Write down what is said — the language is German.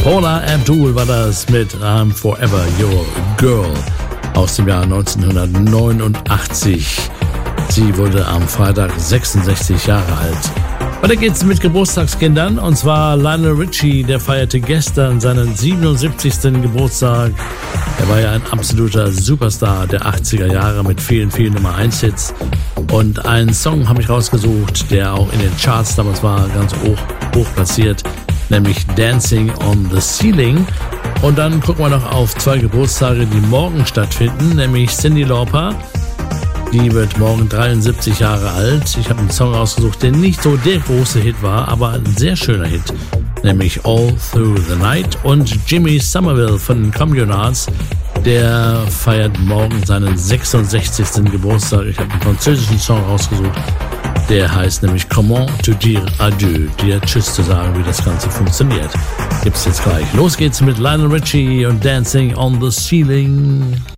Paula Abdul war das mit I'm Forever Your Girl aus dem Jahr 1989. Sie wurde am Freitag 66 Jahre alt. Weiter geht's mit Geburtstagskindern, und zwar Lionel Richie, der feierte gestern seinen 77. Geburtstag. Er war ja ein absoluter Superstar der 80er Jahre mit vielen, vielen Nummer 1 Hits. Und einen Song habe ich rausgesucht, der auch in den Charts damals war, ganz hoch platziert, nämlich Dancing on the Ceiling. Und dann gucken wir noch auf 2 Geburtstage, die morgen stattfinden, nämlich Cyndi Lauper. Die wird morgen 73 Jahre alt. Ich habe einen Song rausgesucht, der nicht so der große Hit war, aber ein sehr schöner Hit, nämlich All Through the Night. Und Jimmy Somerville von den Communards, der feiert morgen seinen 66. Geburtstag. Ich habe einen französischen Song rausgesucht, der heißt nämlich Comment te dire adieu, dir Tschüss zu sagen, wie das Ganze funktioniert. Gibt's jetzt gleich. Los geht's mit Lionel Richie und Dancing on the Ceiling.